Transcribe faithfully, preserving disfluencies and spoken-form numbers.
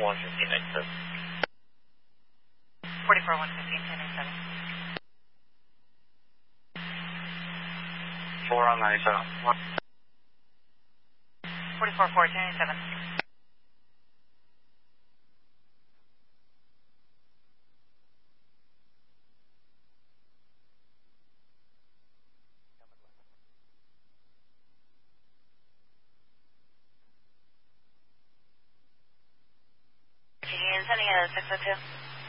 one fifteen ninety-seven. forty-four one fifteen ten ninety-seven. four on ninety-seven. forty-four four ten ninety-seven. Sending a six oh two.